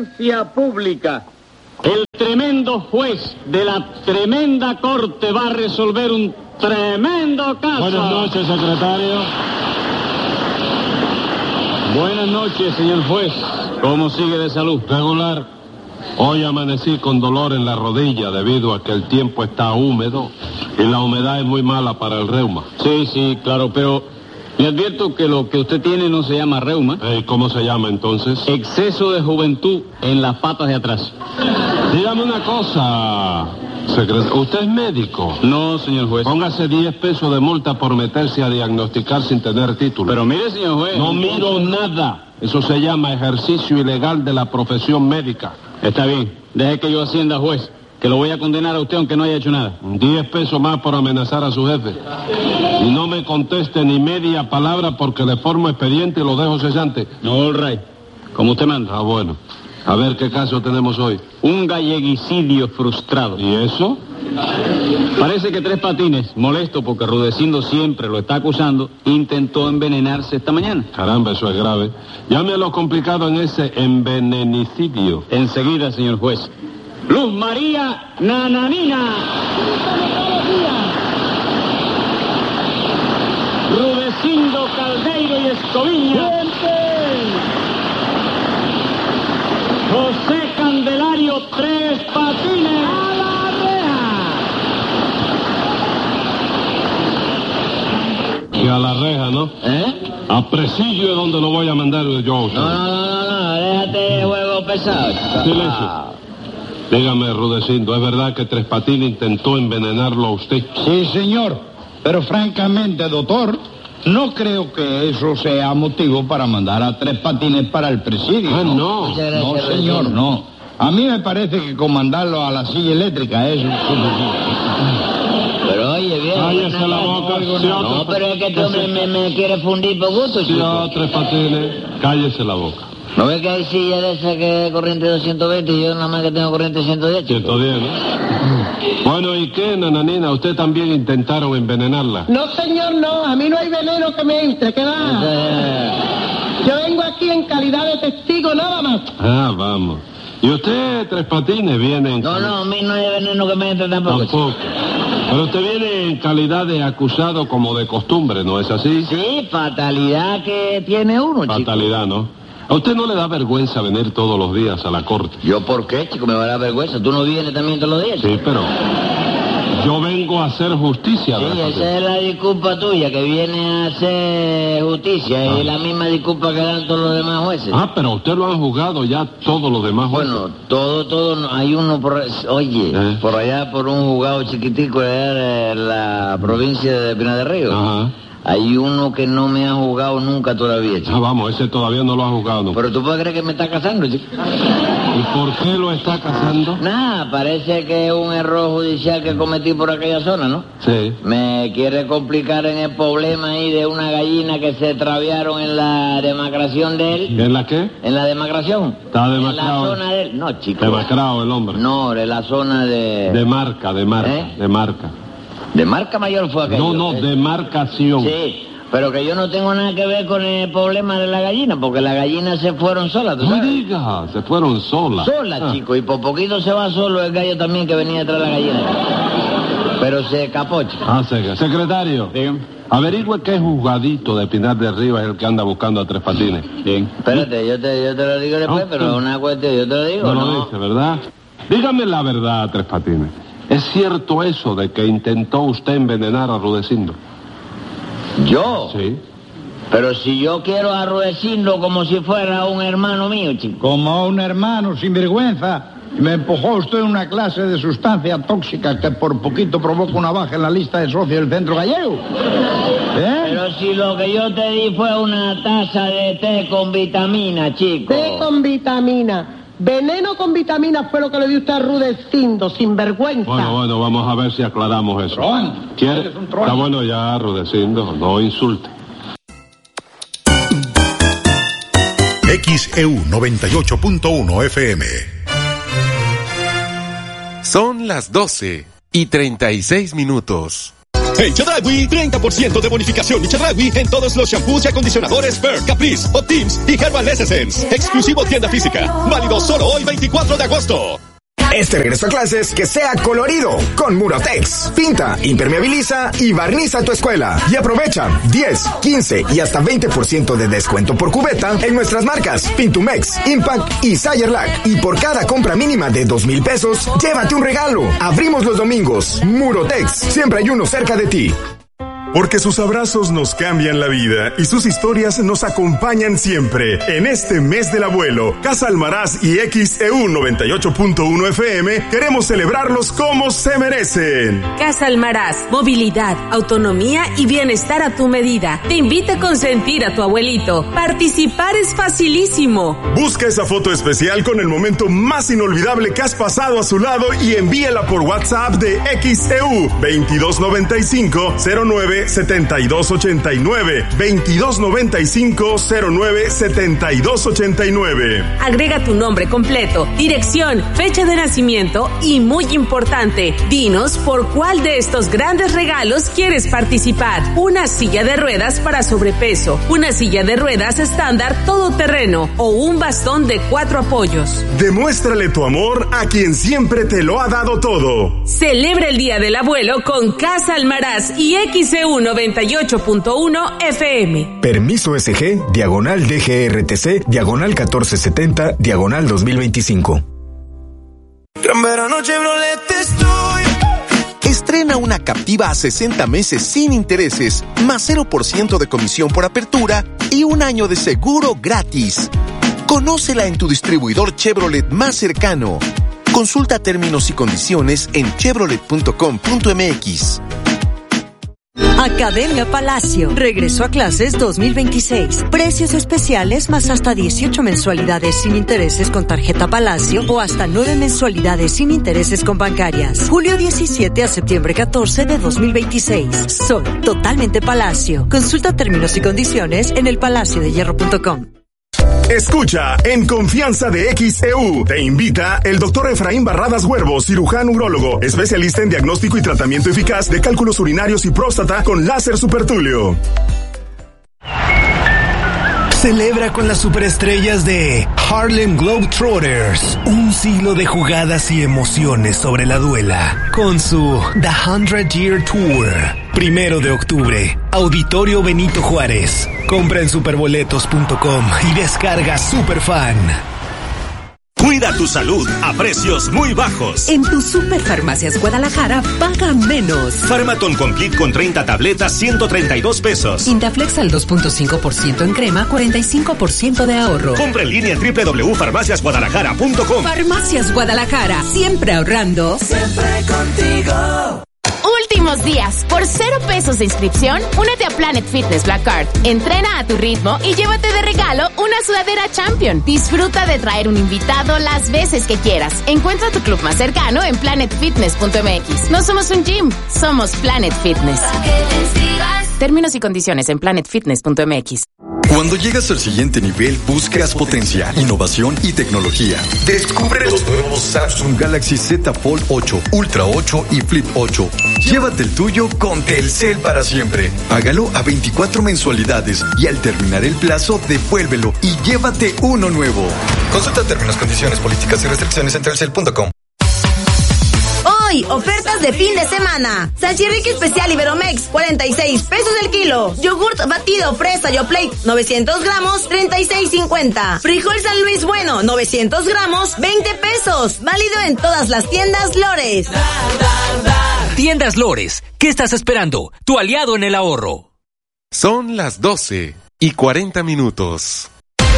audiencia pública. El tremendo juez de la tremenda corte va a resolver un tremendo caso. Buenas noches, secretario. Buenas noches, señor juez. ¿Cómo sigue de salud? Regular. Hoy amanecí con dolor en la rodilla debido a que el tiempo está húmedo y la humedad es muy mala para el reuma. Sí, claro, pero le advierto que lo que usted tiene no se llama reuma. ¿Cómo se llama entonces? Exceso de juventud en las patas de atrás. Dígame una cosa, secretario. ¿Usted es médico? No, señor juez. Póngase 10 pesos de multa por meterse a diagnosticar sin tener título. Pero mire, señor juez. No miro nada. Eso se llama ejercicio ilegal de la profesión médica. Está bien. Deje que yo ascienda, juez. Que lo voy a condenar a usted aunque no haya hecho nada. 10 pesos más por amenazar a su jefe. Y no me conteste ni media palabra porque le formo expediente y lo dejo cesante. All right. Como usted manda. Ah, bueno. A ver qué caso tenemos hoy. Un galleguicidio frustrado. ¿Y eso? Parece que Tres Patines, molesto porque Rudecindo siempre lo está acusando, intentó envenenarse esta mañana. Caramba, eso es grave. Llame a lo complicado en ese envenenicidio. Enseguida, señor juez. Luz María Nananina. Rudecindo Caldeiro y Escoviña. José Candelario Tres Patines. ¡A la reja! Y a la reja, ¿no? A Presillo es donde lo voy a mandar yo. No, déjate de juego pesado. Silencio. Dígame, Rudecindo, ¿es verdad que Tres Patines intentó envenenarlo a usted? Sí, señor. Pero francamente, doctor, no creo que eso sea motivo para mandar a Tres Patines para el presidio. Ah, no. No, señor, no. A mí me parece que con mandarlo a la silla eléctrica es suficiente. Pero oye, viejo. Cállese la boca. No, pero es que este hombre me quiere fundir por gusto, Sí, chico. Tres Patines, cállese la boca. ¿No ves que hay silla de esa que es corriente 220 y yo nada más que tengo corriente 110, chico? 110, ¿no? Bueno, ¿y qué, Nananina? ¿Usted también intentaron envenenarla? No, señor, no. A mí no hay veneno que me entre, ¿qué va? Yo vengo aquí en calidad de testigo nada más. Ah, vamos. ¿Y usted, Tres Patines, viene en... No, a mí no hay veneno que me entre tampoco. Tampoco. Pero usted viene en calidad de acusado como de costumbre, ¿no es así? Sí, fatalidad que tiene uno, chico. Fatalidad, ¿no? ¿A usted no le da vergüenza venir todos los días a la corte? ¿Yo por qué, chico? Me va a dar vergüenza. ¿Tú no vienes también todos los días, chico? Sí, pero yo vengo a hacer justicia. Sí, esa es la disculpa tuya, que viene a hacer justicia. Y la misma disculpa que dan todos los demás jueces. Ah, pero usted lo han juzgado ya todos los demás jueces. Bueno, todo, hay uno por... Oye, por allá, por un juzgado chiquitico de la provincia de Pinar del Río. Ajá. Hay uno que no me ha juzgado nunca todavía, chico. Ah, vamos, ese todavía no lo ha juzgado nunca. Pero tú puedes creer que me está casando, chico. ¿Y por qué lo está casando? Nada, parece que es un error judicial que cometí por aquella zona, ¿no? Sí. Me quiere complicar en el problema ahí de una gallina que se extraviaron en la demacración de él. ¿En la qué? ¿En la demacración? Está demacrado. En la zona de él. No, chico. Demacrado el hombre. No, de la zona de... De marca. ¿Eh? De marca. ¿De marca mayor fue aquello? No, demarcación. Sí, pero que yo no tengo nada que ver con el problema de la gallina, porque las gallinas se fueron solas, ¿tú No sabes? diga, se fueron solas. Solas, chico, y por poquito se va solo el gallo también que venía detrás de la gallina. Pero se escapó, chico. Secretario. Dígame. Averigüe qué juzgadito de Pinar de Rivas es el que anda buscando a Tres Patines. Bien. Espérate, yo te lo digo después, No, pero tú- una cuestión, yo te lo digo, No ¿no? lo dice, ¿verdad? Dígame la verdad, Tres Patines. ¿Es cierto eso de que intentó usted envenenar a Rudecindo? ¿Yo? Sí. Pero si yo quiero a Rudecindo como si fuera un hermano mío, chico. Como a un hermano sin vergüenza. Me empujó usted en una clase de sustancia tóxica que por poquito provoca una baja en la lista de socios del centro gallego. Pero si lo que yo te di fue una taza de té con vitamina, chico. Té con vitamina. Veneno con vitamina fue lo que le dio usted a Rudecindo, sin vergüenza. Bueno, vamos a ver si aclaramos eso. Truán. ¿Quiere? Eres un truán. Está bueno ya, Rudecindo, no insulte. XEU 98.1 FM. Son las 12:36. En Chedraui, 30% de bonificación y Chedraui en todos los shampoos y acondicionadores Per, Caprice, Optims y Herbal Essence. Exclusivo tienda física. Válido solo hoy 24 de agosto. Este regreso a clases que sea colorido con Murotex. Pinta, impermeabiliza y barniza tu escuela. Y aprovecha 10, 15 y hasta 20% de descuento por cubeta en nuestras marcas Pintumex, Impact y Sayerlac. Y por cada compra mínima de 2,000 pesos, llévate un regalo. Abrimos los domingos. Murotex, siempre hay uno cerca de ti. Porque sus abrazos nos cambian la vida y sus historias nos acompañan siempre. En este mes del abuelo, Casa Almaraz y XEU 98.1 FM queremos celebrarlos como se merecen. Casa Almaraz, movilidad, autonomía y bienestar a tu medida. Te invita a consentir a tu abuelito. Participar es facilísimo. Busca esa foto especial con el momento más inolvidable que has pasado a su lado y envíala por WhatsApp de XEU 2295 09 7289 2295 09 7289. Agrega tu nombre completo, dirección, fecha de nacimiento y, muy importante, dinos por cuál de estos grandes regalos quieres participar. Una silla de ruedas para sobrepeso, una silla de ruedas estándar todoterreno o un bastón de 4 apoyos. Demuéstrale tu amor a quien siempre te lo ha dado todo. Celebra el Día del Abuelo con Casa Almaraz y XEU 98.1 FM. Permiso SG, diagonal DGRTC, diagonal 1470, diagonal 2025. Gran verano Chevrolet estoy. Estrena una Captiva a 60 meses sin intereses, más 0% de comisión por apertura y un año de seguro gratis. Conócela en tu distribuidor Chevrolet más cercano. Consulta términos y condiciones en chevrolet.com.mx. Academia Palacio. Regreso a clases 2026. Precios especiales más hasta 18 mensualidades sin intereses con tarjeta Palacio o hasta 9 mensualidades sin intereses con bancarias. Julio 17 a septiembre 14 de 2026. Soy totalmente Palacio. Consulta términos y condiciones en elpalaciodehierro.com. Escucha, en confianza de XEU, te invita el doctor Efraín Barradas Huervo, cirujano urólogo, especialista en diagnóstico y tratamiento eficaz de cálculos urinarios y próstata con láser supertulio. Celebra con las superestrellas de Harlem Globetrotters, un siglo de jugadas y emociones sobre la duela, con su The 100 Year Tour. 1 de octubre, Auditorio Benito Juárez. Compra en superboletos.com y descarga Superfan. Cuida tu salud a precios muy bajos. En tu Superfarmacias Guadalajara, paga menos. Farmaton Complete con 30 tabletas, 132 pesos. Intaflex al 2.5% en crema, 45% de ahorro. Compra en línea en www.farmaciasguadalajara.com. Farmacias Guadalajara, siempre ahorrando. Siempre contigo. Últimos días. Por 0 pesos de inscripción, únete a Planet Fitness Black Card. Entrena a tu ritmo y llévate de regalo una sudadera Champion. Disfruta de traer un invitado las veces que quieras. Encuentra tu club más cercano en planetfitness.mx. No somos un gym, somos Planet Fitness. Términos y condiciones en planetfitness.mx. Cuando llegas al siguiente nivel, buscas potencia, innovación y tecnología. Descubre los nuevos Samsung Galaxy Z Fold 8, Ultra 8 y Flip 8. Llévate el tuyo con Telcel para siempre. Págalo a 24 mensualidades y al terminar el plazo, devuélvelo y llévate uno nuevo. Consulta términos, condiciones, políticas y restricciones en telcel.com. Hoy, ofertas de fin de semana. Salchirrique especial Iberomex, 46 pesos el kilo. Yogurt batido fresa Yoplait, 900 gramos, 36.50. Frijol San Luis Bueno, 900 gramos, 20 pesos. Válido en todas las tiendas Lores. Tiendas Lores, ¿qué estás esperando? Tu aliado en el ahorro. Son las 12:40.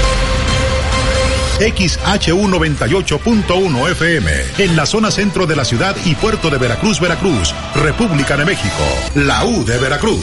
XHU 98.1 FM, en la zona centro de la ciudad y puerto de Veracruz, Veracruz, República de México, la U de Veracruz.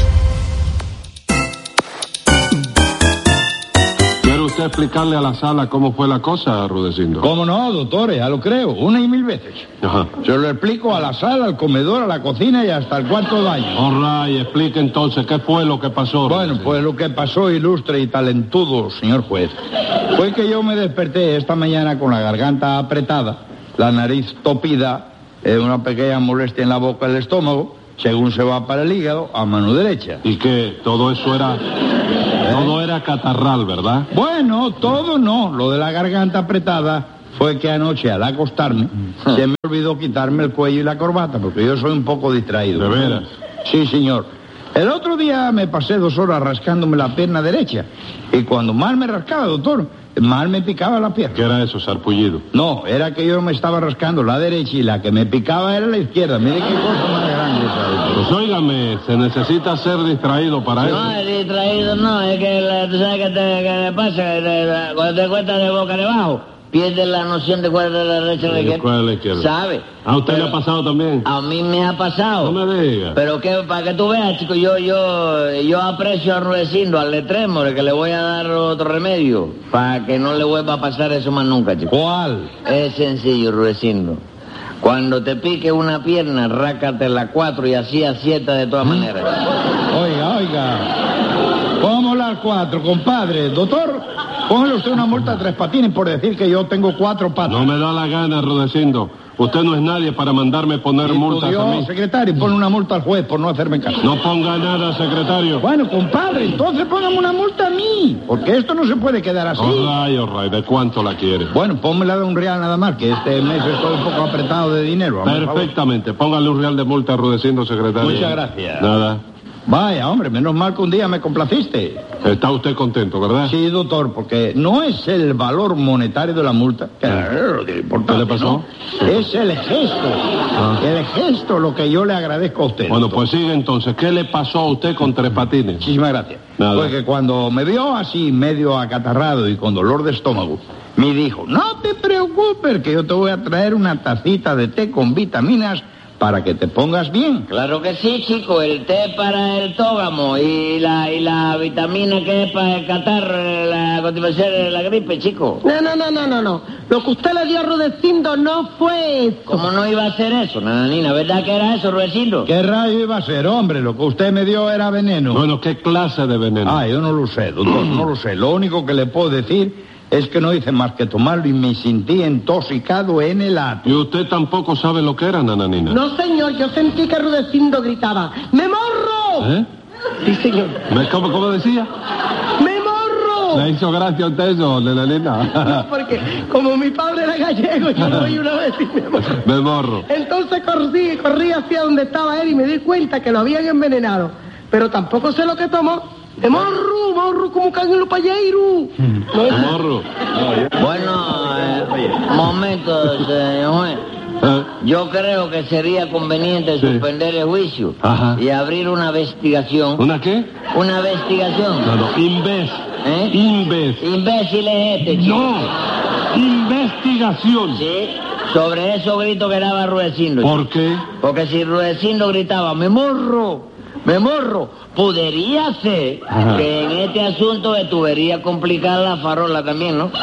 ¿Quiere usted explicarle a la sala cómo fue la cosa, Rudecindo? ¿Cómo no, doctores? Ya lo creo, 1 y 1000 veces. Ajá. Se lo explico a la sala, al comedor, a la cocina y hasta el cuarto baño. All right, explique entonces qué fue lo que pasó. Bueno, pues lo que pasó, ilustre y talentudo señor juez, fue que yo me desperté esta mañana con la garganta apretada, la nariz topida, una pequeña molestia en la boca del estómago, según se va para el hígado, a mano derecha. ¿Y qué? Todo eso era... Todo era catarral, ¿verdad? Bueno, todo no. Lo de la garganta apretada fue que anoche, al acostarme, se me olvidó quitarme el cuello y la corbata, porque yo soy un poco distraído. ¿De veras? Sí, señor. El otro día me pasé 2 horas rascándome la pierna derecha. Y cuando más me rascaba, doctor, más me picaba la pierna. ¿Qué era eso, sarpullido? No, era que yo me estaba rascando la derecha y la que me picaba era la izquierda. Mire qué cosa más grande esa, doctor. Pues óigame, se necesita ser distraído para eso. No, distraído no, es que tú sabes qué te pasa, cuando te cuentas de boca debajo, pierdes la noción de cuál es la derecha y la izquierda. ¿Sabe? ¿A usted le ha pasado también? A mí me ha pasado. No me diga. Pero que, para que tú veas, chico, yo aprecio a Rudecindo, al Letremo, que le voy a dar otro remedio, para que no le vuelva a pasar eso más nunca, chico. ¿Cuál? Es sencillo, Rudecindo. Cuando te pique una pierna, rácate la 4 y así acierta de todas maneras. Oiga. ¿Cómo las 4, compadre? Doctor, póngale usted una multa de 3 patines por decir que yo tengo 4 patas. No me da la gana, Rudecindo. Usted no es nadie para mandarme poner multas a mí. Secretario, pone una multa al juez por no hacerme caso. No ponga nada, secretario. Bueno, compadre, entonces póngame una multa a mí, porque esto no se puede quedar así. All right. ¿De cuánto la quiere? Bueno, pónmela de $1 nada más, que este mes estoy un poco apretado de dinero. Perfectamente. Póngale $1 de multa a Rudecindo, secretario. Muchas gracias. Nada. Vaya, hombre, menos mal que un día me complaciste. Está usted contento, ¿verdad? Sí, doctor, porque no es el valor monetario de la multa, que es importante, ¿qué le pasó? ¿no? Es el gesto. El gesto lo que yo le agradezco a usted. Bueno, doctor. pues sigue entonces. ¿Qué le pasó a usted con 3 patines? Muchísimas gracias. Nada. Porque cuando me vio así, medio acatarrado y con dolor de estómago, me dijo, no te preocupes, que yo te voy a traer una tacita de té con vitaminas para que te pongas bien. Claro que sí, chico, el té para el tógamo y la vitamina que es para el catarro, la constipación de la gripe, chico. No. Lo que usted le dio a Rudecindo no fue eso. ¿Cómo no iba a ser eso, nananina? ¿Verdad que era eso, Rudecindo? ¿Qué rayo iba a ser, hombre? Lo que usted me dio era veneno. Bueno, ¿qué clase de veneno? Yo no lo sé, doctor, no lo sé. Lo único que le puedo decir es que no hice más que tomarlo y me sentí intoxicado en el acto. ¿Y usted tampoco sabe lo que era, nananina? No, señor, yo sentí que Rudecindo gritaba, ¡me morro! Sí, señor. ¿Cómo decía? ¡Me morro! ¿Le hizo gracia a usted eso, nananina? No, porque como mi padre era gallego, yo lo oí una vez y me morro. Me morro. Entonces corrí hacia donde estaba él y me di cuenta que lo habían envenenado. Pero tampoco sé lo que tomó. ¡Me morro como caen en los payeiros! Morro. Bueno, momento, señor juez. Yo creo que sería conveniente suspender el juicio y abrir una investigación. ¿Una qué? Una investigación. No, Imbécil es este, chico. No, investigación. Sí, sobre esos gritos que daba Rudecindo. ¿Por qué? Porque si Rudecindo gritaba, ¡me morro! Podría ser que en este asunto de tubería complicada la farola también, ¿no?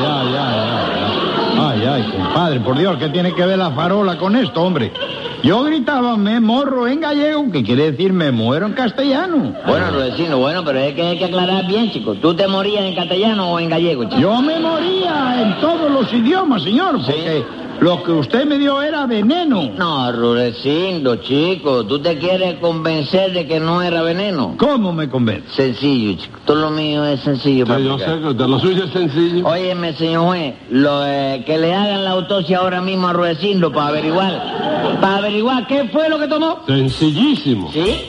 Ay, compadre, por Dios, ¿qué tiene que ver la farola con esto, hombre? Yo gritaba, me morro en gallego, que quiere decir me muero en castellano. Bueno, Rudecindo, pero es que hay que aclarar bien, chico. ¿Tú te morías en castellano o en gallego, chico? Yo me moría en todos los idiomas, señor, porque lo que usted me dio era veneno. No, Rudecindo, chico, ¿tú te quieres convencer de que no era veneno? ¿Cómo me convence? Sencillo, chico. Todo lo mío es sencillo. Yo sé que de lo suyo es sencillo. Óyeme, señor juez, que le hagan la autopsia ahora mismo a Rudecindo para averiguar qué fue lo que tomó. Sencillísimo. ¿Sí?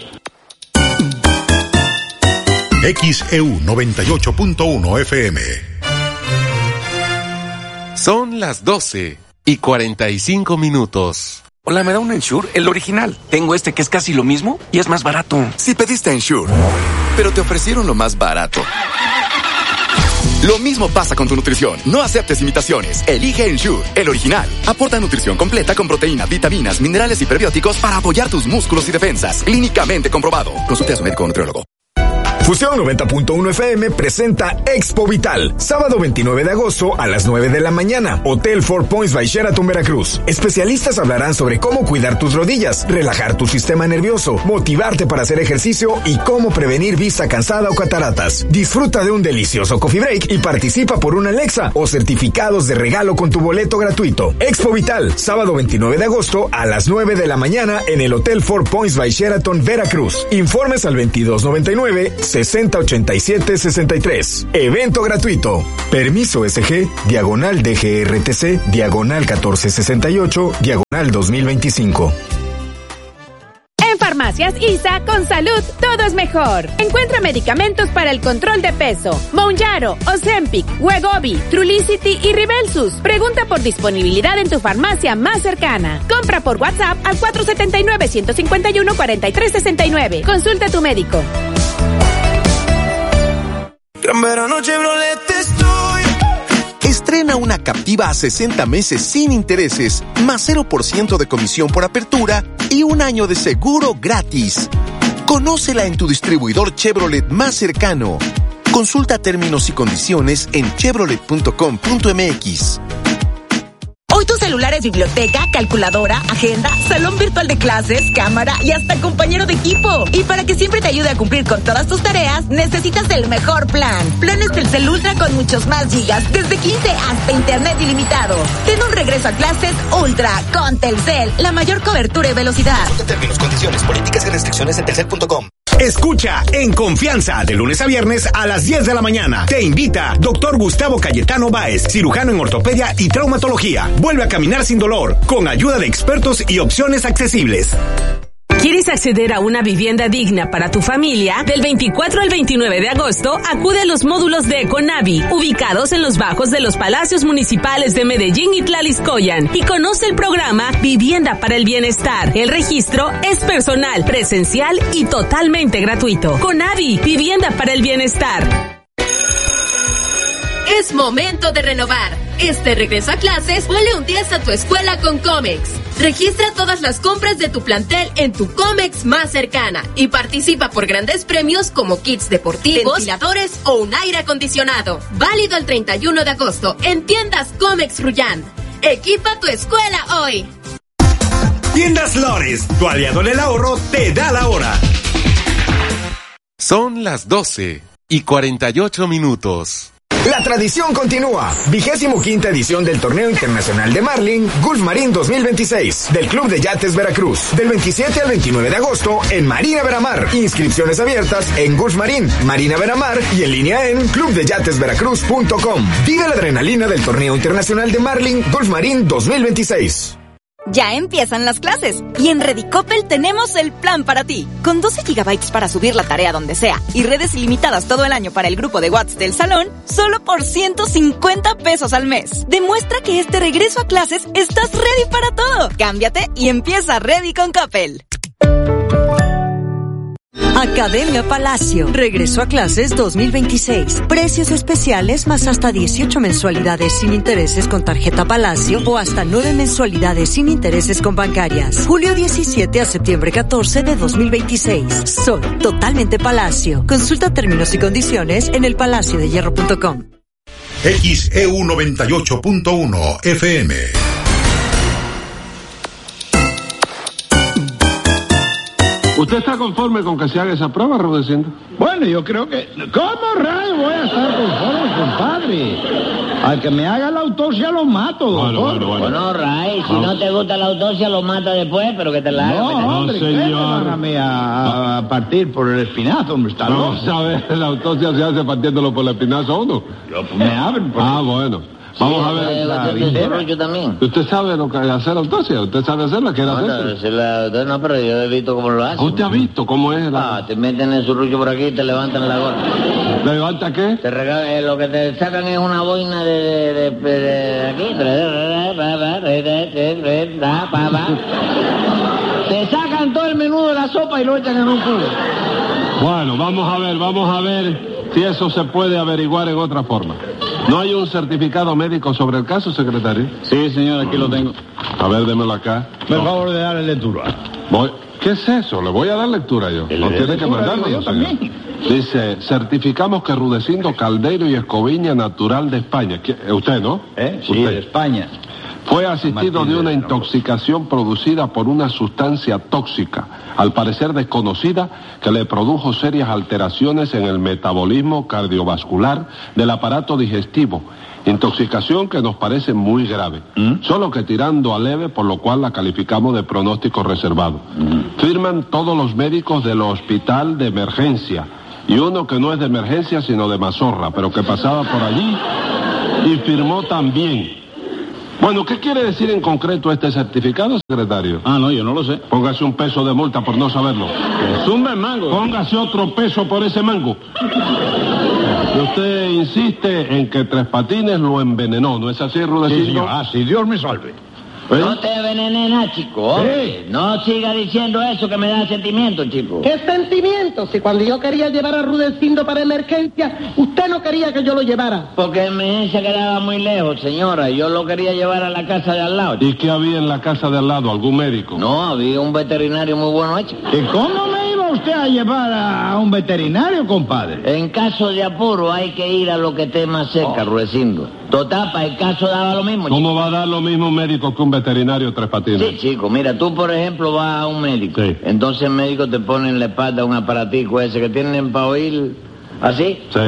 XEU 98.1 FM. Son las 12:45. Hola, ¿me da un Ensure? El original. Tengo este que es casi lo mismo y es más barato. Si pediste Ensure, pero te ofrecieron lo más barato. Lo mismo pasa con tu nutrición. No aceptes imitaciones. Elige Ensure, el original. Aporta nutrición completa con proteína, vitaminas, minerales y prebióticos para apoyar tus músculos y defensas. Clínicamente comprobado. Consulte a su médico o nutriólogo. Fusión 90.1 FM presenta Expo Vital, sábado 29 de agosto a las 9 de la mañana, Hotel Four Points by Sheraton, Veracruz. Especialistas hablarán sobre cómo cuidar tus rodillas, relajar tu sistema nervioso, motivarte para hacer ejercicio y cómo prevenir vista cansada o cataratas. Disfruta de un delicioso coffee break y participa por una Alexa o certificados de regalo con tu boleto gratuito. Expo Vital, sábado 29 de agosto a las 9 de la mañana en el Hotel Four Points by Sheraton, Veracruz. Informes al 2299-6087-63. Evento gratuito. Permiso SG, diagonal DGRTC, diagonal 1468, diagonal 2025. En Farmacias ISA, con salud, todo es mejor. Encuentra medicamentos para el control de peso. Mounjaro, Ozempic, Wegovy, Trulicity y Ribelsus. Pregunta por disponibilidad en tu farmacia más cercana. Compra por WhatsApp al 479-151-4369. Consulta a tu médico. Gran verano Chevrolet estoy. Estrena una Captiva a 60 meses sin intereses, más 0% de comisión por apertura y un año de seguro gratis. Conócela en tu distribuidor Chevrolet más cercano. Consulta términos y condiciones en chevrolet.com.mx. Hoy tu celular es biblioteca, calculadora, agenda, salón virtual de clases, cámara y hasta compañero de equipo. Y para que siempre te ayude a cumplir con todas tus tareas, necesitas el mejor plan. Planes Telcel Ultra con muchos más gigas, desde 15 hasta internet ilimitado. Ten un regreso a clases Ultra con Telcel, la mayor cobertura y velocidad. Consulta términos, condiciones, políticas y restricciones en telcel.com. Escucha En Confianza de lunes a viernes a las 10 de la mañana. Te invita Dr. Gustavo Cayetano Báez, cirujano en ortopedia y traumatología. Vuelve a caminar sin dolor, con ayuda de expertos y opciones accesibles. ¿Quieres acceder a una vivienda digna para tu familia? Del 24 al 29 de agosto, acude a los módulos de Econavi, ubicados en los bajos de los palacios municipales de Medellín y Tlaliscoyan, y conoce el programa Vivienda para el Bienestar. El registro es personal, presencial y totalmente gratuito. Conavi, Vivienda para el Bienestar. Es momento de renovar. Este regreso a clases, ponle un 10 a tu escuela con Comex. Registra todas las compras de tu plantel en tu Comex más cercana y participa por grandes premios como kits deportivos, ventiladores o un aire acondicionado. Válido el 31 de agosto en tiendas Comex Rullán. Equipa tu escuela hoy. Tiendas Lores, tu aliado en el ahorro, te da la hora. Son las 12:48. La tradición continúa. 25ª edición del Torneo Internacional de Marlin, Gulf Marín 2026, del Club de Yates Veracruz, del 27 al 29 de agosto en Marina Veramar. Inscripciones abiertas en Gulf Marín, Marina Veramar y en línea en clubdeyatesveracruz.com. Vive la adrenalina del Torneo Internacional de Marlin, Gulf Marín 2026. Ya empiezan las clases y en Redicopel tenemos el plan para ti. Con 12 gigabytes para subir la tarea donde sea y redes ilimitadas todo el año para el grupo de WhatsApp del salón, solo por 150 pesos al mes. Demuestra que este regreso a clases estás ready para todo. Cámbiate y empieza Ready con Coppel. Academia Palacio. Regreso a clases 2026. Precios especiales más hasta 18 mensualidades sin intereses con tarjeta Palacio o hasta 9 mensualidades sin intereses con bancarias. Julio 17 a septiembre 14 de 2026. Soy totalmente Palacio. Consulta términos y condiciones en elpalaciodehierro.com. XEU 98.1 FM. ¿Usted está conforme con que se haga esa prueba, Rudecindo? Bueno, yo creo que... ¿Cómo rayos voy a estar conforme, compadre? Al que me haga la autopsia lo mato, doctor. Bueno, Ray, si no te gusta la autopsia lo mata después, pero que te la haga. No, hombre, señor. A partir por el espinazo, hombre, está loco. Vamos a ver, la autopsia se hace partiéndolo por el espinazo a uno. Me abren. Bueno. Vamos a ver. También. ¿Usted sabe lo que hacer autopsia? ¿Usted sabe hacerla? ¿Quiere hacerla? No, pero yo he visto cómo lo hace. ¿Usted ha visto cómo es? Te meten el surrucho por aquí y te levantan la gorra. ¿Levanta qué? Lo que te sacan es una boina de aquí. Te sacan todo el menú de la sopa y lo echan en un cubo. Bueno, vamos a ver si eso se puede averiguar en otra forma. ¿No hay un certificado médico sobre el caso, secretario? Sí, señor, aquí lo tengo. A ver, démelo acá. Por favor de darle lectura. ¿Qué es eso? Le voy a dar lectura yo. No tiene que mandarlo. Yo también. Dice, certificamos que Rudecindo Caldeiro y Escoviña, natural de España. ¿Usted, no? Sí, usted. de España. Fue asistido de una intoxicación producida por una sustancia tóxica, al parecer desconocida, que le produjo serias alteraciones en el metabolismo cardiovascular del aparato digestivo. Intoxicación que nos parece muy grave, solo que tirando a leve, por lo cual la calificamos de pronóstico reservado. Firman todos los médicos del hospital de emergencia, y uno que no es de emergencia sino de mazorra, pero que pasaba por allí y firmó también. Bueno, ¿qué quiere decir en concreto este certificado, secretario? No, yo no lo sé. Póngase un peso de multa por no saberlo. Zumba el mango. Póngase otro peso por ese mango. Y usted insiste en que Tres Patines lo envenenó, ¿no es así, Rudecindo? Sí, señor. Sí, Dios me salve. No te envenenes nada, chico. No siga diciendo eso que me da sentimiento, chico. ¿Qué sentimiento? Si cuando yo quería llevar a Rudecindo para emergencia, usted no quería que yo lo llevara. Porque emergencia quedaba muy lejos, señora. Yo lo quería llevar a la casa de al lado. ¿Y qué había en la casa de al lado? ¿Algún médico? No, había un veterinario muy bueno hecho. ¿Y cómo me iba usted a llevar a un veterinario, compadre? En caso de apuro hay que ir a lo que esté más cerca, Rudecindo. Total, para el caso daba lo mismo. ¿Cómo va a dar lo mismo un médico que un veterinario, Tres Patines? Sí, chico, mira, tú por ejemplo vas a un médico. Sí. Entonces el médico te pone en la espalda un aparatico ese que tienen para oír así. Sí.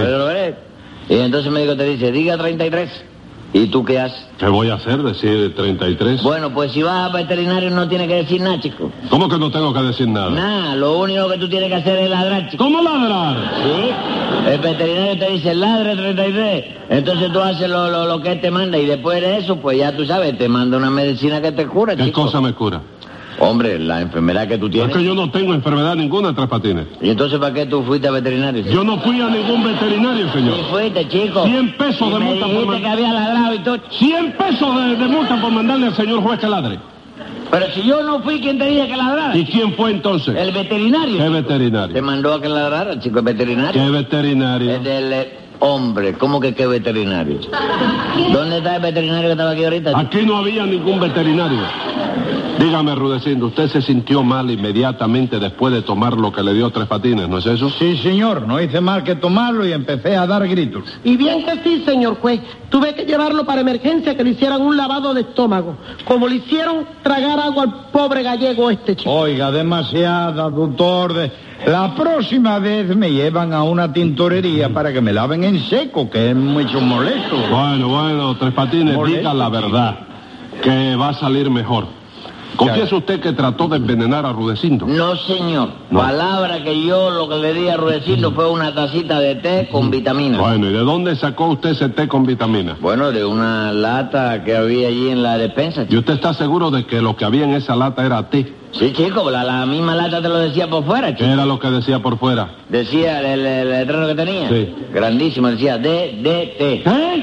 Y entonces el médico te dice, diga 33. ¿Y tú qué haces? ¿Qué voy a hacer? ¿Decir 33? Bueno, pues si vas al veterinario no tienes que decir nada, chico. ¿Cómo que no tengo que decir nada? Nada, lo único que tú tienes que hacer es ladrar, chico. ¿Cómo ladrar? Sí, el veterinario te dice, ladre 33. Entonces tú haces lo que él te manda y después de eso, pues ya tú sabes, te manda una medicina que te cura, chico. ¿Qué cosa me cura? Hombre, la enfermedad que tú tienes. Es que yo no tengo enfermedad ninguna, Tres Patines. ¿Y entonces para qué tú fuiste a veterinario? Yo no fui a ningún veterinario, señor. ¿Y fuiste, chico? 100 pesos de multa por que había ladrado y todo. 100 pesos de multa por mandarle al señor juez que ladre. Pero si yo no fui, ¿quién te dije que ladrara? ¿Y quién fue entonces? El veterinario. ¿Qué chico. veterinario? Te mandó a que ladrara, chico, el veterinario. ¿Qué veterinario? El del hombre, ¿cómo que qué veterinario? ¿Dónde está el veterinario que estaba aquí ahorita? Aquí no había ningún veterinario. Dígame, Rudecindo, usted se sintió mal inmediatamente después de tomar lo que le dio Tres Patines, ¿no es eso? Sí, señor, no hice mal que tomarlo y empecé a dar gritos. Y bien que sí, señor juez. Tuve que llevarlo para emergencia, que le hicieran un lavado de estómago. Como le hicieron tragar agua al pobre gallego este, chico. Oiga, demasiada, doctor. La próxima vez me llevan a una tintorería para que me laven en seco, que es mucho molesto. Bueno, Tres Patines, diga la verdad, que va a salir mejor. ¿Confiesa usted que trató de envenenar a Rudecindo? No, señor. No. Palabra que yo lo que le di a Rudecindo fue una tacita de té con vitaminas. Bueno, ¿y de dónde sacó usted ese té con vitaminas? Bueno, de una lata que había allí en la despensa. ¿Y usted está seguro de que lo que había en esa lata era té? Sí, chico, la misma lata te lo decía por fuera, chico. ¿Qué era lo que decía por fuera? Decía el letrero que tenía. Sí. Grandísimo, decía DDT. ¿Qué?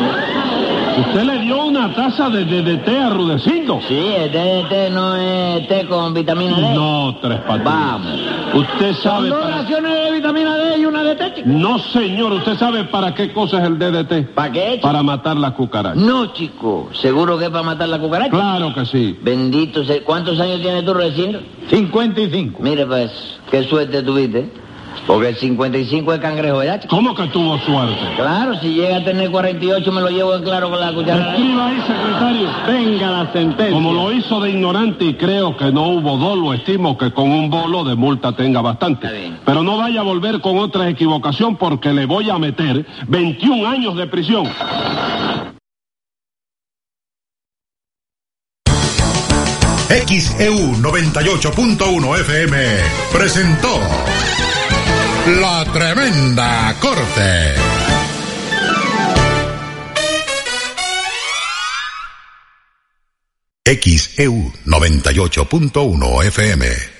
¿Usted le dio una taza de té a Rudecindo? Sí, el DDT no es té con vitamina D. No, Tres Patines. Vamos. Usted sabe... ¿Son dos raciones de vitamina D y una de té, chico? No, señor. ¿Usted sabe para qué cosa es el DDT? ¿Para qué, chico? Para matar la cucaracha. No, chico. ¿Seguro que es para matar la cucaracha? Claro que sí. Bendito sea. ¿Cuántos años tienes tú, Rudecindo? 55. Mire, pues, qué suerte tuviste. Porque el 55 es cangrejo, ¿verdad, chico? ¿Cómo que tuvo suerte? Claro, si llega a tener 48 me lo llevo en claro con la cuchara. Escriba ahí, secretario. Venga la sentencia. Como lo hizo de ignorante y creo que no hubo dolo, estimo que con un bolo de multa tenga bastante. Está bien. Pero no vaya a volver con otra equivocación porque le voy a meter 21 años de prisión. XEU 98.1 FM presentó La Tremenda Corte. XEU 98.1 FM